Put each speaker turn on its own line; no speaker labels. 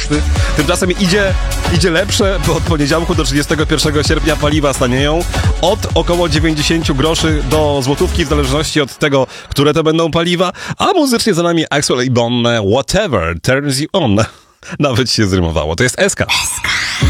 głośny. Tymczasem idzie lepsze, bo od poniedziałku do 31 sierpnia paliwa stanieją od około 90 groszy do złotówki, w zależności od tego, które to będą paliwa. A muzycznie za nami Axel i Bon, Whatever Turns You On. Nawet się zrymowało. To jest SK.